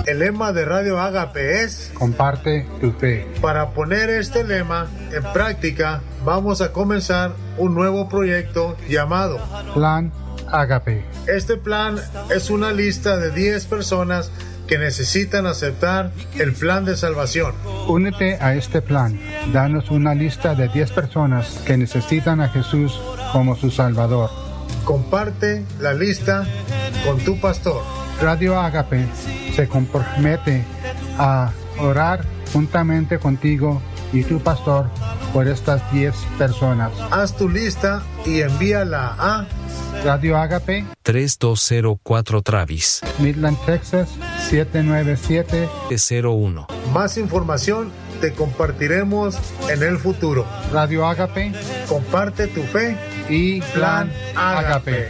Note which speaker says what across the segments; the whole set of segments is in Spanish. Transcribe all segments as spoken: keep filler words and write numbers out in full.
Speaker 1: El lema de Radio Ágape es
Speaker 2: comparte tu fe.
Speaker 1: Para poner este lema en práctica, vamos a comenzar un nuevo proyecto llamado
Speaker 2: Plan Ágape.
Speaker 1: Este plan es una lista de diez personas que necesitan aceptar el plan de salvación.
Speaker 2: Únete a este plan. Danos una lista de diez personas que necesitan a Jesús como su Salvador.
Speaker 1: Comparte la lista con tu pastor.
Speaker 2: Radio Ágape se compromete a orar juntamente contigo y tu pastor por estas diez personas.
Speaker 1: Haz tu lista y envíala a
Speaker 2: Radio Ágape
Speaker 3: tres dos cero cuatro Travis,
Speaker 2: Midland, Texas siete nueve siete
Speaker 3: cero uno.
Speaker 1: Más información te compartiremos en el futuro.
Speaker 2: Radio Ágape,
Speaker 1: comparte tu fe
Speaker 2: y Plan Ágape.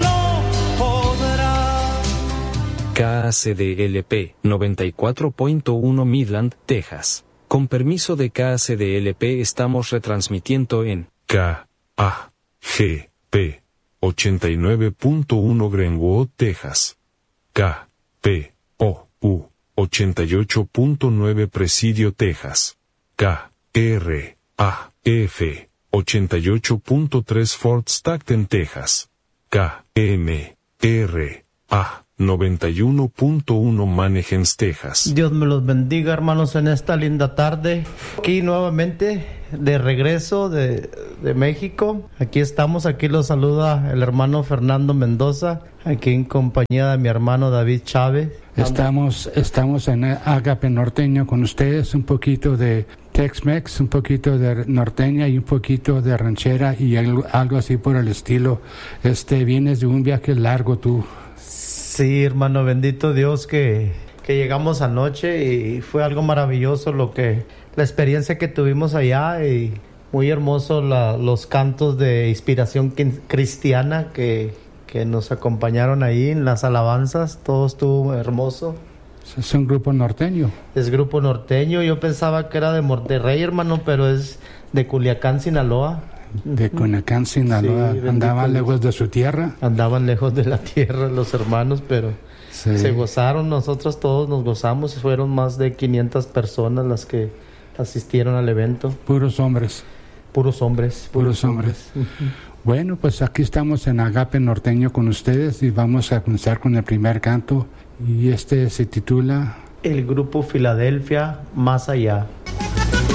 Speaker 3: K A C D L P noventa y cuatro punto uno Midland, Texas. Con permiso de K A C D L P estamos retransmitiendo en
Speaker 4: K A G P ochenta y nueve punto uno Greenwood, Texas. K P O U ochenta y ocho punto nueve Presidio, Texas. K R A F ochenta y ocho punto tres Fort Stockton, Texas. K M R A noventa y uno punto uno Manhegens, Texas.
Speaker 5: Dios me los bendiga, hermanos, en esta linda tarde. Aquí nuevamente de regreso de, de México. Aquí estamos, aquí los saluda el hermano Fernando Mendoza, aquí en compañía de mi hermano David Chávez.
Speaker 2: Estamos, estamos en Ágape Norteño con ustedes, un poquito de Tex-Mex, un poquito de norteña y un poquito de ranchera y algo, algo así por el estilo. Este, vienes de un viaje largo tú.
Speaker 5: Sí, hermano, bendito Dios que, que llegamos anoche y fue algo maravilloso lo que la experiencia que tuvimos allá y muy hermoso la, los cantos de inspiración cristiana que, que nos acompañaron ahí en las alabanzas, todo estuvo hermoso.
Speaker 2: Es un grupo norteño.
Speaker 5: Es grupo norteño, yo pensaba que era de Monterrey, hermano, pero es de Culiacán, Sinaloa.
Speaker 2: De Culiacán, Sinaloa. Sí, andaban lejos de su tierra.
Speaker 5: Andaban lejos de la tierra los hermanos, pero sí. Se gozaron, nosotros todos nos gozamos. Fueron más de quinientas personas las que asistieron al evento.
Speaker 2: Puros hombres.
Speaker 5: Puros hombres.
Speaker 2: Puros, puros hombres. hombres. Uh-huh. Bueno, pues aquí estamos en Ágape Norteño con ustedes y vamos a comenzar con el primer canto. Y este se titula
Speaker 5: El grupo Filadelfia, Más Allá.